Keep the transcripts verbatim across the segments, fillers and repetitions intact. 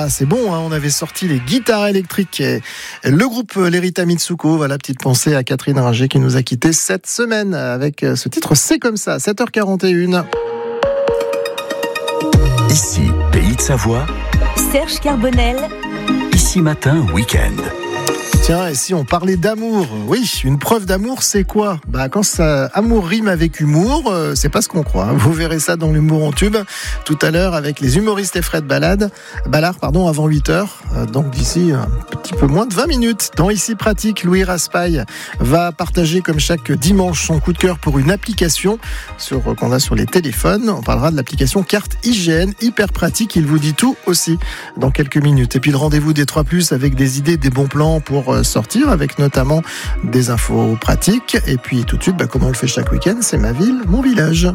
là, c'est bon, hein, on avait sorti les guitares électriques et le groupe Lerita Mitsuko. Voilà, petite pensée à Catherine Ringer qui nous a quittés cette semaine avec ce titre C'est comme ça, sept heures quarante et une. Ici, Pays de Savoie. Serge Carbonel. Ici Matin, week-end. Tiens, et si on parlait d'amour? Oui, une preuve d'amour, c'est quoi? Bah, quand ça, amour rime avec humour, euh, c'est pas ce qu'on croit. Hein. Vous verrez ça dans l'humour en tube tout à l'heure avec les humoristes et Fred Ballard, Ballard pardon, avant huit heures. Euh, donc d'ici un petit peu moins de vingt minutes. Dans Ici Pratique, Louis Raspail va partager comme chaque dimanche son coup de cœur pour une application sur, euh, qu'on a sur les téléphones. On parlera de l'application Carte Hygiène, hyper pratique. Il vous dit tout aussi dans quelques minutes. Et puis le rendez-vous des trois plus avec des idées, des bons plans pour euh, sortir, avec notamment des infos pratiques. Et puis tout de suite, bah, comme on le fait chaque week-end, c'est ma ville, mon village.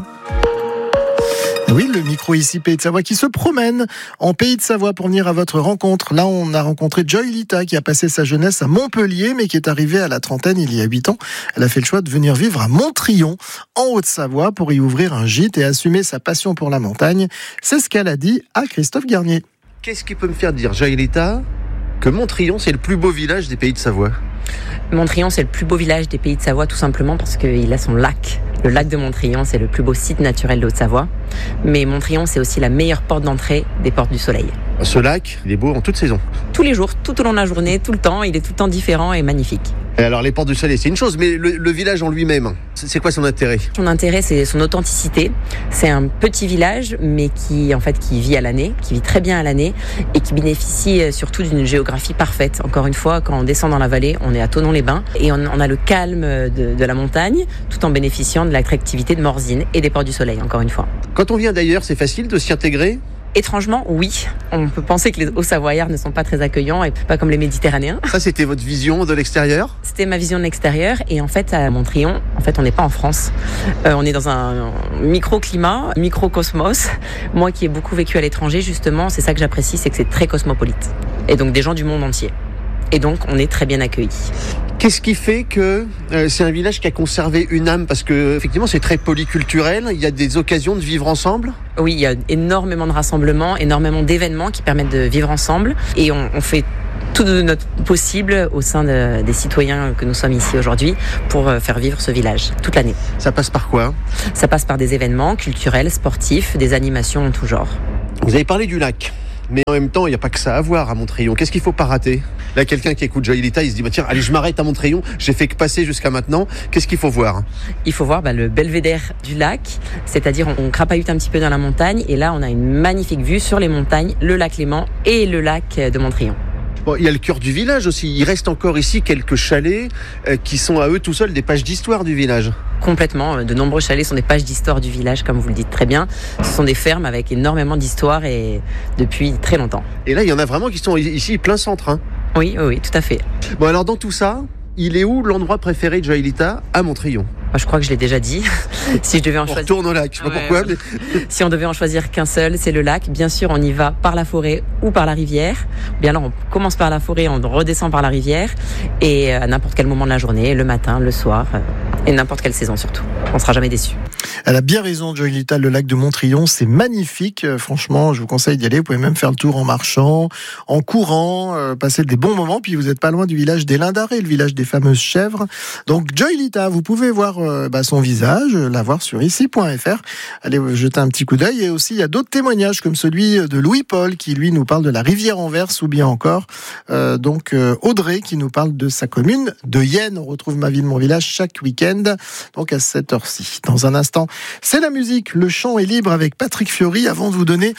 Oui, le micro ici, Pays de Savoie, qui se promène en Pays de Savoie pour venir à votre rencontre. Là, on a rencontré Joy Lita, qui a passé sa jeunesse à Montpellier, mais qui est arrivée à la trentaine il y a huit ans. Elle a fait le choix de venir vivre à Montrion, en Haute-Savoie, pour y ouvrir un gîte et assumer sa passion pour la montagne. C'est ce qu'elle a dit à Christophe Garnier. Qu'est-ce qui peut me faire dire, Joy Lita, que Montrion, c'est le plus beau village des Pays de Savoie? Montrion, c'est le plus beau village des Pays de Savoie, tout simplement parce qu'il a son lac. Le lac de Montrion, c'est le plus beau site naturel de Haute-Savoie. Mais Montrion, c'est aussi la meilleure porte d'entrée des Portes du Soleil. Ce lac, il est beau en toute saison. Tous les jours, tout au long de la journée, tout le temps, il est tout le temps différent et magnifique. Et alors, les Portes du Soleil, c'est une chose, mais le, le village en lui-même, c'est quoi son intérêt? Son intérêt, c'est son authenticité. C'est un petit village, mais qui, en fait, qui vit à l'année, qui vit très bien à l'année et qui bénéficie surtout d'une géographie parfaite. Encore une fois, quand on descend dans la vallée, on est à Thonon-les-Bains et on, on a le calme de, de la montagne, tout en bénéficiant de l'attractivité de Morzine et des Portes du Soleil, encore une fois. Quand on vient d'ailleurs, c'est facile de s'y intégrer? Étrangement, oui. On peut penser que les Hauts-Savoyards ne sont pas très accueillants et pas comme les Méditerranéens. Ça, c'était votre vision de l'extérieur? C'était ma vision de l'extérieur. Et en fait, à Montrion, en fait, on n'est pas en France. Euh, on est dans un microclimat, microcosmos. Moi qui ai beaucoup vécu à l'étranger, justement, c'est ça que j'apprécie, c'est que c'est très cosmopolite. Et donc des gens du monde entier. Et donc, on est très bien accueillis. Qu'est-ce qui fait que euh, c'est un village qui a conservé une âme? Parce que effectivement, c'est très polyculturel. Il y a des occasions de vivre ensemble. Oui, il y a énormément de rassemblements, énormément d'événements qui permettent de vivre ensemble. Et on, on fait tout de notre possible au sein de, des citoyens que nous sommes ici aujourd'hui pour faire vivre ce village toute l'année. Ça passe par quoi? Ça passe par des événements culturels, sportifs, des animations en tout genre. Vous avez parlé du lac. Mais en même temps, il n'y a pas que ça à voir à Montrion. Qu'est-ce qu'il ne faut pas rater? Là, quelqu'un qui écoute Joy Lita, il se dit bah, tiens, allez, je m'arrête à Montrion, j'ai fait que passer jusqu'à maintenant. Qu'est-ce qu'il faut voir? Il faut voir bah, le belvédère du lac, c'est-à-dire on, on crapahute un petit peu dans la montagne et là, on a une magnifique vue sur les montagnes, le lac Léman et le lac de Montrion. Bon, il y a le cœur du village aussi. Il reste encore ici quelques chalets euh, qui sont à eux tout seuls des pages d'histoire du village. Complètement. De nombreux chalets sont des pages d'histoire du village, comme vous le dites très bien. Ce sont des fermes avec énormément d'histoire et depuis très longtemps. Et là, il y en a vraiment qui sont ici plein centre. Hein. Oui, oui, oui, tout à fait. Bon, alors dans tout ça, il est où l'endroit préféré de Joy Lita à Montrion? Je crois que je l'ai déjà dit. Si je devais en on choisir... retourne au lac, je sais pas ouais, pourquoi. Ouais. Mais... si on devait en choisir qu'un seul, c'est le lac. Bien sûr, on y va par la forêt ou par la rivière. Bien alors, on commence par la forêt, on redescend par la rivière. Et à n'importe quel moment de la journée, le matin, le soir, et n'importe quelle saison surtout. On ne sera jamais déçu. Elle a bien raison, Joy Lita, le lac de Montrion, c'est magnifique. Franchement, je vous conseille d'y aller. Vous pouvez même faire le tour en marchant, en courant, euh, passer des bons moments. Puis vous n'êtes pas loin du village des Lindarés, le village des fameuses chèvres. Donc Joy Lita, vous pouvez voir euh, bah, son visage, la voir sur ici point f r. Allez jeter un petit coup d'œil. Et aussi, il y a d'autres témoignages comme celui de Louis-Paul qui, lui, nous parle de la rivière Anvers, ou bien encore euh, donc euh, Audrey qui nous parle de sa commune de Yenne. On retrouve Ma ville, mon village chaque week-end, donc à cette heure-ci. Dans un instant, c'est la musique. Le chant est libre avec Patrick Fiori. Avant de vous donner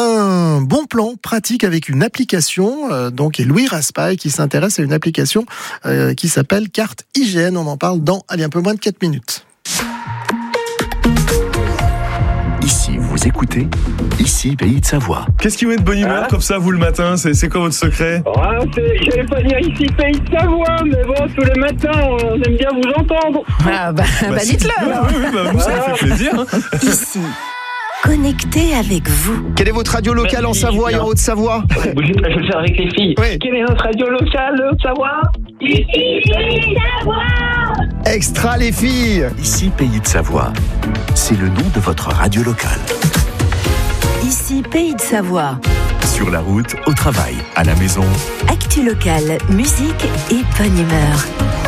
un bon plan pratique avec une application, euh, donc et Louis Raspail qui s'intéresse à une application euh, qui s'appelle Carte Hygiène. On en parle dans allez, un peu moins de quatre minutes. Ici, vous écoutez Ici, Pays de Savoie. Qu'est-ce qui vous met de bonne humeur ah. comme ça, vous, le matin? C'est, c'est quoi votre secret? ah, c'est, J'allais pas dire Ici, Pays de Savoie, mais bon, tous les matins, on aime bien vous entendre. Ah bah, bah, bah dites-le alors. Oui, oui, bah, nous, ça nous fait plaisir. Hein. Ici, connecté avec vous. Quelle est votre radio locale Merci, en Savoie et en Haute-Savoie? Bougez pas, je vais le faire avec les filles. Oui. Quelle est notre radio locale, Haute-Savoie? Ici, Pays de Savoie. Extra, les filles. Ici, Pays de Savoie. C'est le nom de votre radio locale. Ici, Pays de Savoie. Sur la route, au travail, à la maison. Actu locale, musique et bonne humeur.